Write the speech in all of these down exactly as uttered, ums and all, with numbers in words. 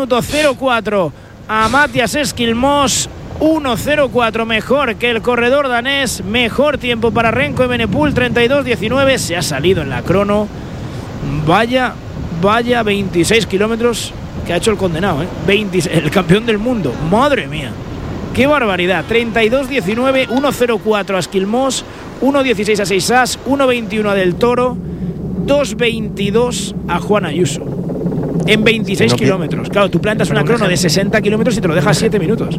minuto cero cuatro a Matías Esquilmós. uno cero cuatro mejor que el corredor danés. Mejor tiempo para Renko Evenepoel, treinta y dos diecinueve. Se ha salido en la crono. Vaya, vaya veintiséis kilómetros que ha hecho el condenado, ¿eh? veintiséis, el campeón del mundo. Madre mía, qué barbaridad. treinta y dos diecinueve, uno cero cuatro a Esquilmós, uno dieciséis a Seisás, uno veintiuno a Del Toro, dos veintidós a Juan Ayuso. En veintiséis no, kilómetros. Claro, tú plantas una crono de sesenta kilómetros y te lo dejas siete minutos.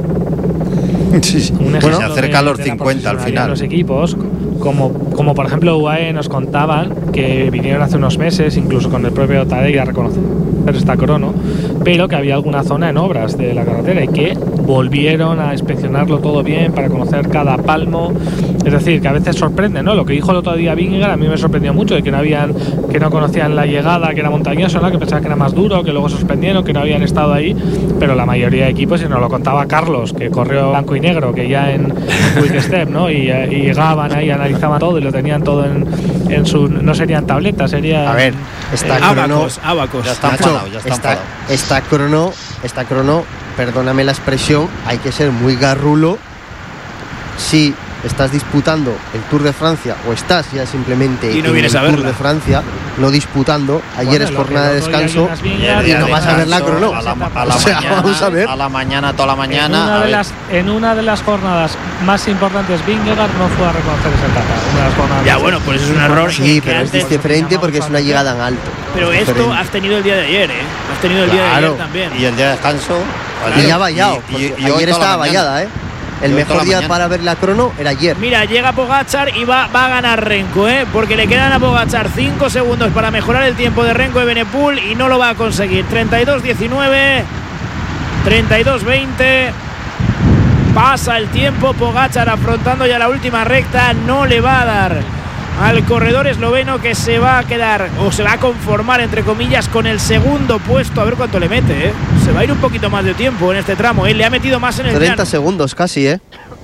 Sí, sí. Un bueno, se acerca a los cincuenta al final. Los equipos, como, como por ejemplo U A E nos contaban que vinieron hace unos meses, incluso con el propio Tadej, a reconocer esta crono, pero que había alguna zona en obras de la carretera y que volvieron a inspeccionarlo todo bien para conocer cada palmo. Es decir, que a veces sorprende, ¿no? Lo que dijo el otro día Vingegaard a mí me sorprendió mucho, de que no habían, que no conocían la llegada, que era montañoso, ¿no? Que pensaban que era más duro, que luego sorprendieron, que no habían estado ahí, pero la mayoría de equipos, y nos lo contaba Carlos, que corrió blanco y negro, que ya en Quick Step, ¿no? Y, y llegaban ahí, analizaban todo y lo tenían todo en, en su, no serían tabletas, sería a ver, esta eh, crono, abacos, abacos. Ya está enfadado, ya está esta, esta crono, esta crono, perdóname la expresión, hay que ser muy garrulo si estás disputando el Tour de Francia o estás ya simplemente y no en vienes el a Tour verla. de Francia, no disputando. Ayer bueno, es jornada de descanso y no vas a ver la crono. A la, a la o sea, mañana, vamos a ver. A la mañana, toda la mañana. En una, a de ver. las, en una de las jornadas más importantes, Vingegaard no fue a reconocer esa etapa. Una de las jornadas Ya, más bueno, pues eso es un error. Sí, que pero antes, es diferente porque es una llegada en alto. Pero es esto diferente. has tenido el día de ayer, ¿eh? Has tenido el día de Claro. ayer también. Y el día de descanso. Y ya vallado. Y, y, y ayer hoy toda estaba la mañana. vallada, ¿eh? El Y hoy mejor toda la día mañana. para ver la crono era ayer. Mira, llega Pogačar y va, va a ganar Renko, ¿eh? Porque le quedan a Pogačar cinco segundos para mejorar el tiempo de Renko Evenepoel y no lo va a conseguir. treinta y dos diecinueve, treinta y dos veinte. Pasa el tiempo, Pogačar afrontando ya la última recta. No le va a dar al corredor esloveno, que se va a quedar o se va a conformar entre comillas con el segundo puesto. A ver cuánto le mete, ¿eh? Se va a ir un poquito más de tiempo en este tramo. Él le ha metido más en el treinta llano. segundos casi, ¿eh?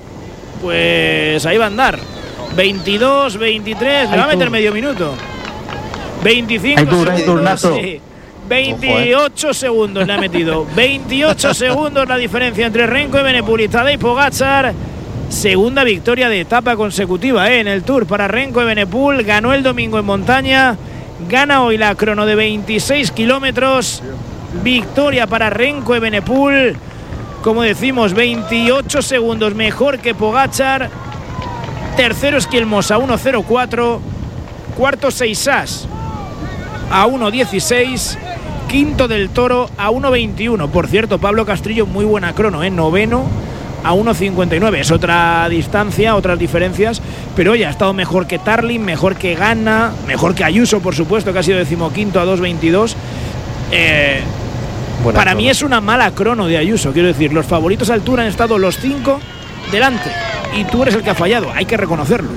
Pues ahí va a andar. veintidós, veintitrés, le va a meter medio minuto. veinticinco Hay tour, hay segundos. turnazo. Sí. veintiocho segundos le ha metido. veintiocho segundos la diferencia entre Renko Evenepoel y Tadej Pogačar. Segunda victoria de etapa consecutiva, ¿eh? En el Tour para Renko Evenepoel. Ganó el domingo en montaña. Gana hoy la crono de veintiséis kilómetros. Victoria para Renko Evenepoel. Como decimos, veintiocho segundos mejor que Pogačar. Tercero Esquilmós a uno cero cuatro. Cuarto Seisás a uno dieciséis. Quinto Del Toro a uno veintiuno. Por cierto, Pablo Castrillo, muy buena crono, ¿eh? Noveno a uno cincuenta y nueve. Es otra distancia, otras diferencias, pero oye, ha estado mejor que Tarlin, mejor que Ganna, mejor que Ayuso, por supuesto, que ha sido decimoquinto a dos veintidós. Eh, para crono. Mí es una mala crono de Ayuso, quiero decir, los favoritos al Tour han estado los cinco delante y tú eres el que ha fallado, hay que reconocerlo.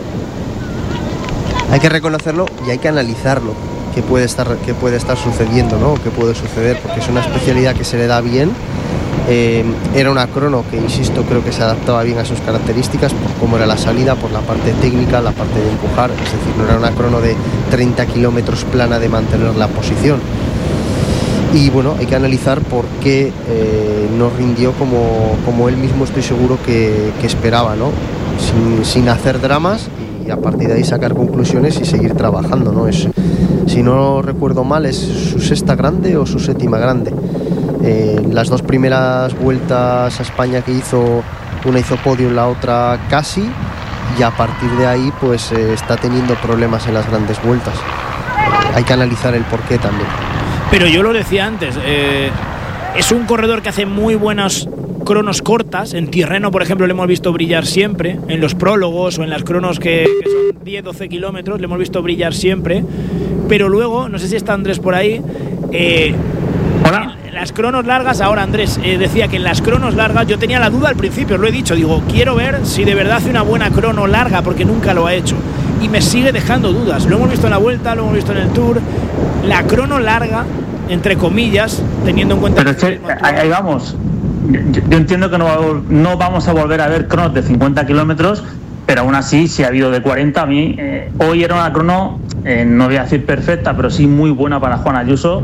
Hay que reconocerlo y hay que analizarlo, qué puede estar, qué puede estar sucediendo, ¿no? Qué puede suceder, porque es una especialidad que se le da bien. Eh, era una crono que, insisto, creo que se adaptaba bien a sus características, por cómo era la salida, por la parte técnica, la parte de empujar. Es decir, no era una crono de treinta kilómetros plana de mantener la posición. Y bueno, hay que analizar por qué eh, no rindió como, como él mismo, estoy seguro que, que esperaba, ¿no? Sin, sin hacer dramas, y a partir de ahí sacar conclusiones y seguir trabajando, ¿no? Es, si no recuerdo mal, es su sexta grande o su séptima grande. Eh, las dos primeras vueltas a España que hizo, una hizo podio, la otra casi, y a partir de ahí pues eh, está teniendo problemas en las grandes vueltas. Eh, hay que analizar el porqué también. Pero yo lo decía antes, eh, es un corredor que hace muy buenas cronos cortas. En Tirreno, por ejemplo, le hemos visto brillar siempre, en los prólogos o en las cronos que, que son diez doce kilómetros, le hemos visto brillar siempre. Pero luego, no sé si está Andrés por ahí, eh, Hola. En las cronos largas, ahora Andrés eh, decía que en las cronos largas, yo tenía la duda al principio, lo he dicho, digo, quiero ver si de verdad hace una buena crono larga, porque nunca lo ha hecho. Y me sigue dejando dudas. Lo hemos visto en la Vuelta, lo hemos visto en el Tour. La crono larga, entre comillas, teniendo en cuenta... Pero es que ahí, ahí vamos. Yo, yo entiendo que no, va, no vamos a volver a ver cronos de cincuenta kilómetros, pero aún así, si ha habido de cuarenta, a mí, eh, hoy era una crono, eh, no voy a decir perfecta, pero sí muy buena para Juan Ayuso.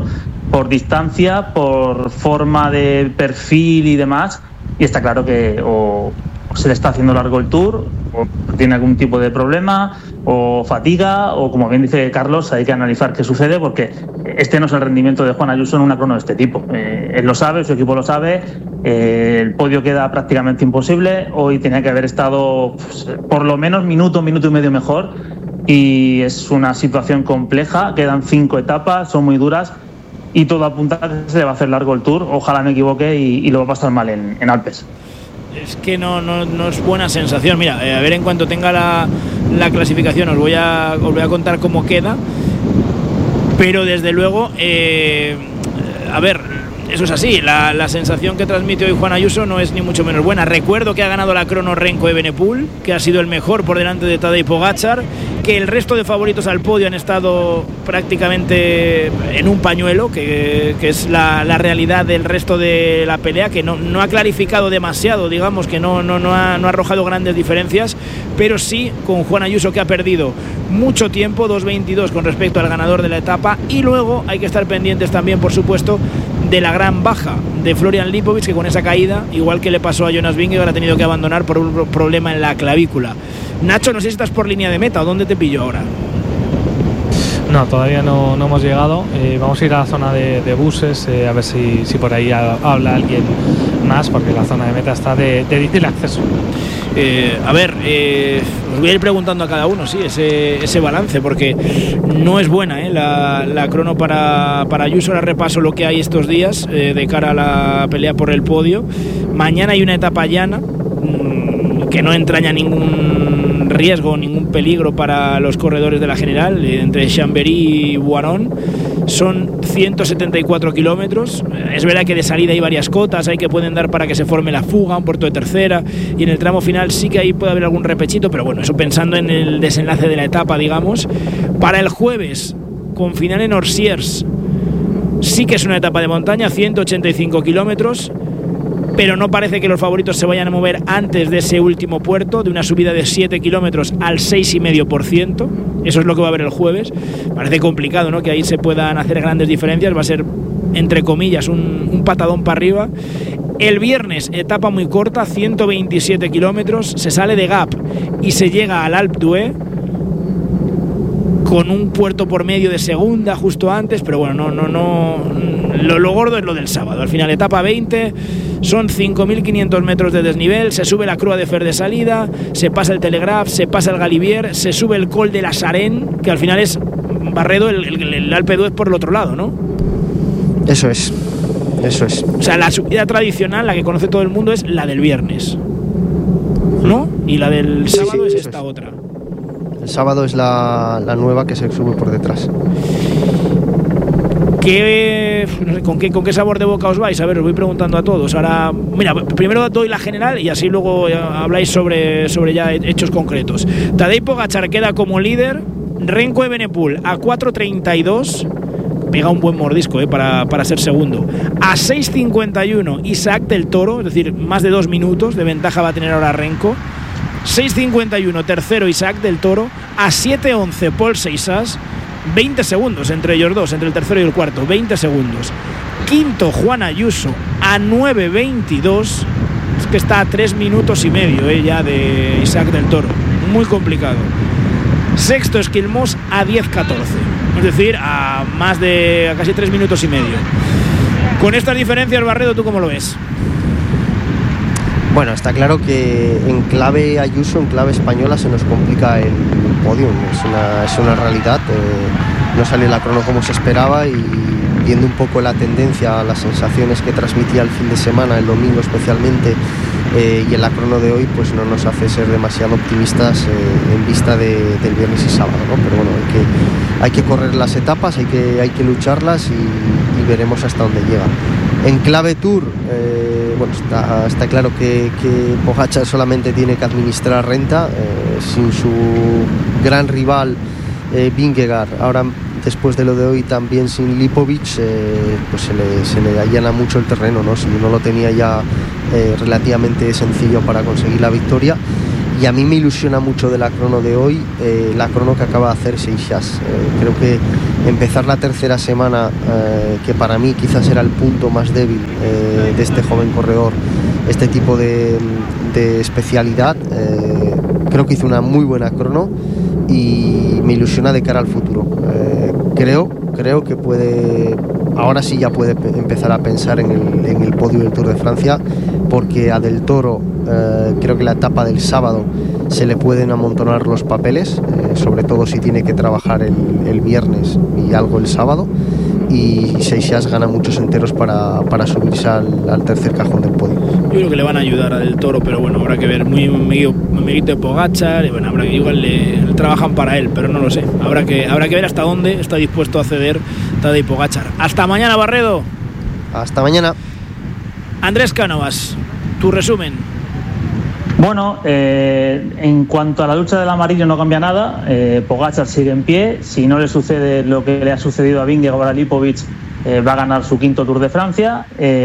por distancia, por forma de perfil y demás, y está claro que o se le está haciendo largo el Tour, o tiene algún tipo de problema, o fatiga, o como bien dice Carlos, hay que analizar qué sucede, porque este no es el rendimiento de Juan Ayuso en una crono de este tipo. Eh, él lo sabe, su equipo lo sabe, eh, el podio queda prácticamente imposible, hoy tenía que haber estado pues, por lo menos minuto, minuto y medio mejor, y es una situación compleja, quedan cinco etapas, son muy duras, y todo apunta a que se le va a hacer largo el Tour, ojalá me equivoque y, y lo va a pasar mal en, en Alpes. Es que no, no, no es buena sensación. Mira, eh, a ver, en cuanto tenga la, la clasificación os voy, a, os voy a contar cómo queda, pero desde luego eh, a ver, eso es así, la, la sensación que transmite hoy Juan Ayuso no es ni mucho menos buena. Recuerdo que ha ganado la crono Renko Evenepoel, que ha sido el mejor por delante de Tadej Pogačar, que el resto de favoritos al podio han estado prácticamente en un pañuelo, que, que es la, la realidad del resto de la pelea, que no, no ha clarificado demasiado, digamos, que no, no, no, ha, no ha arrojado grandes diferencias, pero sí con Juan Ayuso, que ha perdido mucho tiempo, dos veintidós con respecto al ganador de la etapa, y luego hay que estar pendientes también, por supuesto, de la gran baja de Florian Lipovic, que con esa caída, igual que le pasó a Jonas Vingegaard, ha tenido que abandonar por un problema en la clavícula. Nacho, no sé si estás por línea de meta o dónde te pillo ahora. No, todavía no, no hemos llegado. Eh, vamos a ir a la zona de, de buses, eh, a ver si, si por ahí ha, habla alguien más, porque la zona de meta está de, de difícil acceso. Eh, a ver, eh, os voy a ir preguntando a cada uno, sí, ese, ese balance, porque no es buena eh, la, la crono para, para Ayuso. Ahora repaso lo que hay estos días eh, de cara a la pelea por el podio. Mañana hay una etapa llana mmm, que no entraña ningún riesgo, ningún peligro para los corredores de la general, eh, entre Chambéry y Boiron. Son ciento setenta y cuatro kilómetros. Es verdad que de salida hay varias cotas, hay que pueden dar para que se forme la fuga, un puerto de tercera, y en el tramo final sí que ahí puede haber algún repechito, pero bueno, eso pensando en el desenlace de la etapa, digamos. Para el jueves, con final en Orsiers, sí que es una etapa de montaña, ciento ochenta y cinco kilómetros, pero no parece que los favoritos se vayan a mover antes de ese último puerto, de una subida de siete kilómetros al seis coma cinco por ciento. Eso es lo que va a haber el jueves. Parece complicado, ¿no?, que ahí se puedan hacer grandes diferencias. Va a ser, entre comillas, un, un patadón para arriba. El viernes, etapa muy corta, ciento veintisiete kilómetros. Se sale de Gap y se llega al Alpe d'Huez, con un puerto por medio de segunda justo antes, pero bueno, no, no, no. Lo, lo gordo es lo del sábado. Al final, etapa veinte, son cinco mil quinientos metros de desnivel, se sube la Croix de Fer de salida, se pasa el Telegraph, se pasa el Galibier, se sube el Col de la Sarenne, que al final es Barredo, el, el, el Alpe d'Huez por el otro lado, ¿no? Eso es, eso es. O sea, la subida tradicional, la que conoce todo el mundo, es la del viernes, ¿no? Y la del Sí, sábado sí, es eso esta es. otra. El sábado es la, la nueva que se sube por detrás. ¿Qué, no sé, ¿con, qué, ¿Con qué sabor de boca os vais? A ver, os voy preguntando a todos. Ahora, mira, primero doy la general y así luego habláis sobre, sobre ya hechos concretos. Tadej Pogačar queda como líder. Renko Evenepoel a cuatro treinta y dos. Pega un buen mordisco eh, para, para ser segundo. A seis cincuenta y uno Isaac del Toro, es decir, más de dos minutos de ventaja va a tener ahora Renko. seis cincuenta y uno tercero Isaac del Toro. A siete once Paul Seixas. veinte segundos entre ellos dos, entre el tercero y el cuarto, veinte segundos. Quinto Juan Ayuso a nueve veintidós, es que está a tres minutos y medio eh, ya de Isaac del Toro, muy complicado. Sexto Esquilmos a diez catorce, es decir, a más de a casi tres minutos y medio. Con estas diferencias, Barredo, ¿tú cómo lo ves? Bueno, está claro que en clave Ayuso, en clave española, se nos complica el podium. Es una, es una realidad. Eh, no sale la crono como se esperaba, y viendo un poco la tendencia, las sensaciones que transmitía el fin de semana, el domingo especialmente, eh, y en la crono de hoy, pues no nos hace ser demasiado optimistas eh, en vista de, del viernes y sábado, ¿no? Pero bueno, hay que, hay que correr las etapas, hay que, hay que lucharlas, y, y veremos hasta dónde llega. En clave Tour, eh, bueno, está, está claro que, que Pogačar solamente tiene que administrar renta, eh, sin su gran rival eh, Vingegaard. Ahora, después de lo de hoy, también sin Lipovic, eh, pues se le, se le allana mucho el terreno, ¿no? Si no lo tenía ya eh, relativamente sencillo para conseguir la victoria. y a mí me ilusiona mucho de la crono de hoy, eh, la crono que acaba de hacer Seixas. Eh, creo que empezar la tercera semana, eh, que para mí quizás era el punto más débil eh, de este joven corredor, este tipo de, de especialidad, eh, creo que hizo una muy buena crono y me ilusiona de cara al futuro. Eh, creo, creo que puede, ahora sí ya puede empezar a pensar en el, en el podio del Tour de Francia, porque a Del Toro eh, creo que la etapa del sábado se le pueden amontonar los papeles, eh, sobre todo si tiene que trabajar el, el viernes y algo el sábado, y Seixas gana muchos enteros para, para subirse al, al tercer cajón del podio. Yo creo que le van a ayudar a Del Toro, pero bueno, habrá que ver. Muy amiguito, amiguito de Pogačar, y bueno, habrá que igual le, le trabajan para él, pero no lo sé. Habrá que, habrá que ver hasta dónde está dispuesto a ceder Tadej Pogačar. Hasta mañana, Barredo. Hasta mañana. Andrés Cánovas, tu resumen. Bueno, eh, en cuanto a la lucha del amarillo no cambia nada. eh, Pogačar sigue en pie. Si no le sucede lo que le ha sucedido a Vingegaard o a Lipovic, eh, va a ganar su quinto Tour de Francia.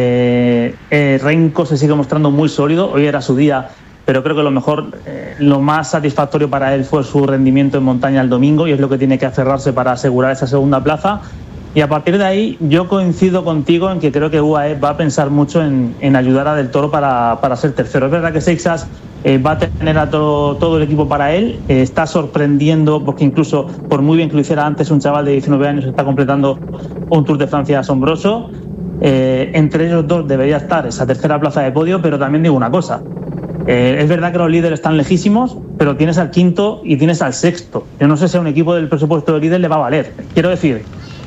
eh, eh, Renko se sigue mostrando muy sólido. Hoy era su día, pero creo que lo mejor, eh, lo más satisfactorio para él fue su rendimiento en montaña el domingo, y es lo que tiene que aferrarse para asegurar esa segunda plaza. Y a partir de ahí yo coincido contigo en que creo que U A E va a pensar mucho en, en ayudar a Del Toro para, para ser tercero. Es verdad que Seixas eh, va a tener a todo, todo el equipo para él. Eh, está sorprendiendo, porque incluso por muy bien que lo hiciera antes, un chaval de diecinueve años está completando un Tour de Francia asombroso. Eh, entre ellos dos debería estar esa tercera plaza de podio, pero también digo una cosa. Eh, es verdad que los líderes están lejísimos, pero tienes al quinto y tienes al sexto. Yo no sé si a un equipo del presupuesto de líder le va a valer. Quiero decir,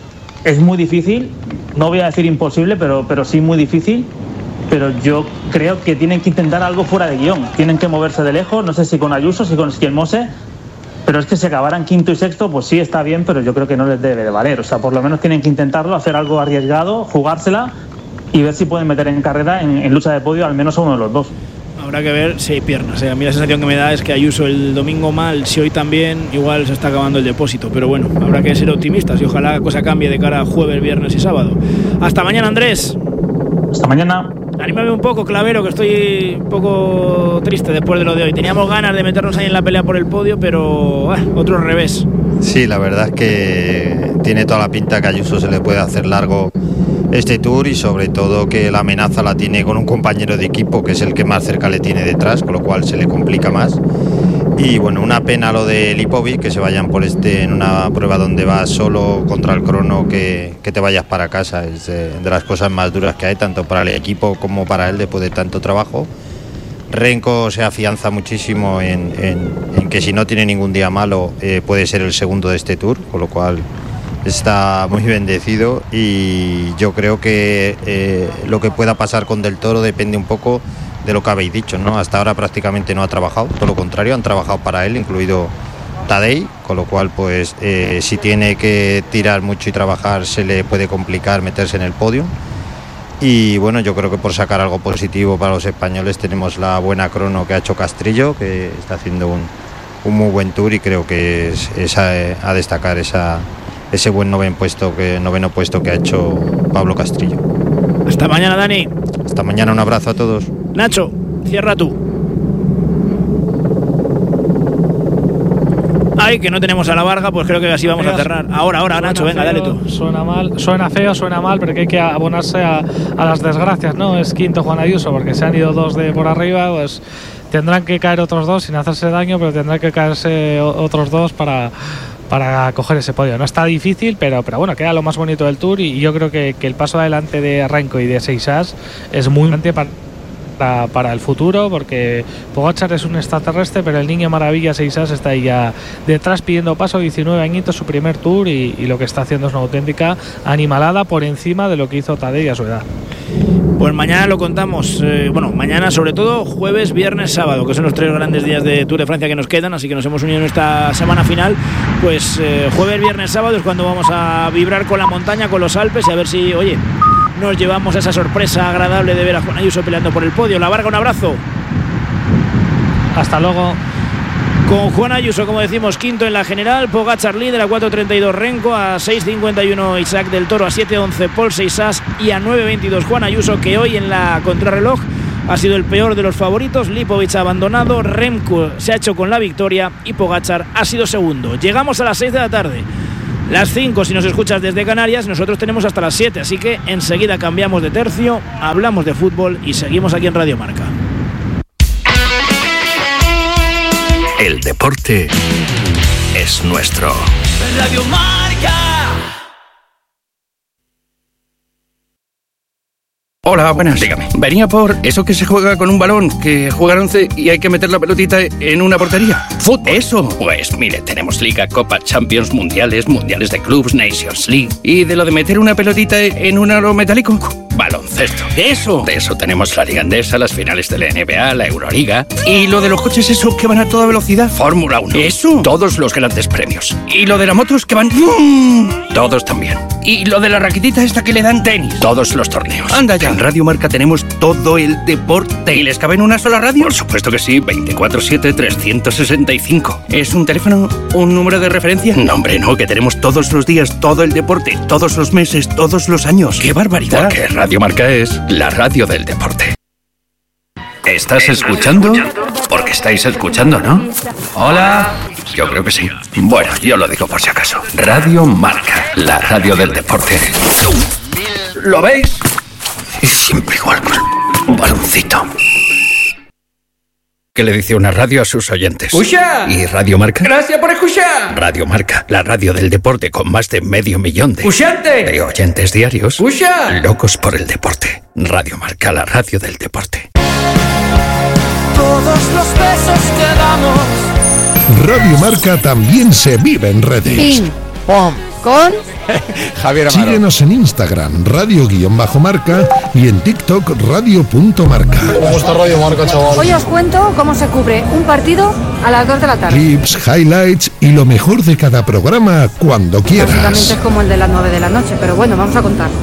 es muy difícil, no voy a decir imposible, pero, pero sí muy difícil. Pero yo creo que tienen que intentar algo fuera de guión. Tienen que moverse de lejos, no sé si con Ayuso, si con Schielmose, pero es que si acabaran quinto y sexto, pues sí está bien, pero yo creo que no les debe de valer. O sea, por lo menos tienen que intentarlo, hacer algo arriesgado, jugársela y ver si pueden meter en carrera, en, en lucha de podio, al menos a uno de los dos. Habrá que ver si hay piernas. Eh. A mí la sensación que me da es que Ayuso el domingo mal, si hoy también, igual se está acabando el depósito. Pero bueno, habrá que ser optimistas y ojalá la cosa cambie de cara a jueves, viernes y sábado. Hasta mañana, Andrés. Hasta mañana. Anímame un poco, Clavero, que estoy un poco triste después de lo de hoy. Teníamos ganas de meternos ahí en la pelea por el podio, pero ah, otro revés. Sí, la verdad es que tiene toda la pinta que a Ayuso se le puede hacer largo este Tour, y sobre todo que la amenaza la tiene con un compañero de equipo que es el que más cerca le tiene detrás, con lo cual se le complica más. Y bueno, una pena lo de Lipovic, que se vayan por este en una prueba donde vas solo contra el crono, que, que te vayas para casa. Es de, de las cosas más duras que hay, tanto para el equipo como para él después de tanto trabajo. Renko se afianza muchísimo en, en, en que si no tiene ningún día malo eh, puede ser el segundo de este Tour, con lo cual está muy bendecido. Y yo creo que eh, lo que pueda pasar con Del Toro depende un poco de lo que habéis dicho, ¿no? Hasta ahora prácticamente no ha trabajado, todo lo contrario, han trabajado para él, incluido Tadej, con lo cual pues eh, si tiene que tirar mucho y trabajar se le puede complicar meterse en el podio. Y bueno, yo creo que por sacar algo positivo para los españoles tenemos la buena crono que ha hecho Castrillo, que está haciendo un, un muy buen Tour, y creo que es, es a, a destacar esa, ese buen noveno puesto, que, noveno puesto que ha hecho Pablo Castrillo. Hasta mañana, Dani. Hasta mañana, un abrazo a todos. Nacho, cierra tú. Ay, que no tenemos a la Varga, pues creo que así vamos a cerrar. Ahora, ahora, Nacho, venga, feo, dale tú. Suena mal, suena feo, suena mal, pero que hay que abonarse a, a las desgracias, ¿no? Es quinto Juan Ayuso, porque se han ido dos de por arriba, pues tendrán que caer otros dos sin hacerse daño, pero tendrán que caerse otros dos para, para coger ese podio. No está difícil, pero, pero bueno, queda lo más bonito del Tour, y yo creo que, que el paso adelante de Renko y de Seixas es muy importante para Para, para el futuro, porque Pogačar es un extraterrestre, pero el niño maravilla Seixas está ahí ya detrás pidiendo paso, diecinueve añitos, su primer Tour, y, y lo que está haciendo es una auténtica animalada por encima de lo que hizo Tadej a su edad. Pues mañana lo contamos, eh, bueno, mañana sobre todo jueves, viernes, sábado, que son los tres grandes días de Tour de Francia que nos quedan, así que nos hemos unido en esta semana final. Pues eh, jueves, viernes, sábado es cuando vamos a vibrar con la montaña, con los Alpes, y a ver si, oye, nos llevamos esa sorpresa agradable de ver a Juan Ayuso peleando por el podio. La Varga, un abrazo. Hasta luego. Con Juan Ayuso, como decimos, quinto en la general, Pogačar líder a cuatro treinta y dos Renko, a seis cincuenta y uno Isaac Del Toro, a siete once Paul Seixas y a nueve veintidós Juan Ayuso, que hoy en la contrarreloj ha sido el peor de los favoritos. Lipovic ha abandonado, Remco se ha hecho con la victoria y Pogačar ha sido segundo. Llegamos a las seis de la tarde. Las cinco si nos escuchas desde Canarias, nosotros tenemos hasta las siete, así que enseguida cambiamos de tercio, hablamos de fútbol y seguimos aquí en Radio Marca. El deporte es nuestro. Radio Marca. Hola, buenas. Dígame. Venía por eso que se juega con un balón, que juegan once y hay que meter la pelotita en una portería. ¿Fútbol? Eso. Pues mire, tenemos Liga, Copa, Champions, Mundiales, Mundiales de Clubs, Nations League. ¿Y de lo de meter una pelotita en un aro metálico? Baloncesto. Eso. De eso tenemos la Liga Endesa, las finales de la N B A, la Euroliga. ¿Y lo de los coches esos que van a toda velocidad? Fórmula uno. Eso. Todos los grandes premios. ¿Y lo de las motos que van...? Todos también. ¿Y lo de la raquetita esta que le dan tenis? Todos los torneos. Anda ya. En Radio Marca tenemos todo el deporte. ¿Y les cabe en una sola radio? Por supuesto que sí, veinticuatro siete, trescientos sesenta y cinco. ¿Es un teléfono, un número de referencia? No, hombre, no, que tenemos Todos los días, todo el deporte, todos los meses, todos los años. ¡Qué barbaridad! Porque Radio Marca es la radio del deporte. ¿Estás escuchando? Porque estáis escuchando, ¿no? Hola. Yo creo que sí. Bueno, yo lo digo por si acaso. Radio Marca, la radio del deporte. ¿Lo veis? Y siempre igual con un baloncito. ¿Qué le dice una radio a sus oyentes? ¡Escucha! ¿Y Radio Marca? ¡Gracias por escuchar! Radio Marca, la radio del deporte con más de medio millón de... ¡Escuchante! De oyentes diarios. ¡Escucha! Locos por el deporte. Radio Marca, la radio del deporte. Todos los besos que damos. Radio Marca también se vive en redes. Pim, pom, con Javier Amaro. Síguenos en Instagram, radio-marca y en TikTok, radio.marca. ¿Cómo está Radio Marca, chaval? Hoy os cuento cómo se cubre un partido a las dos de la tarde. Clips, highlights y lo mejor de cada programa cuando quieras. Básicamente es como el de las nueve de la noche, pero bueno, vamos a contar.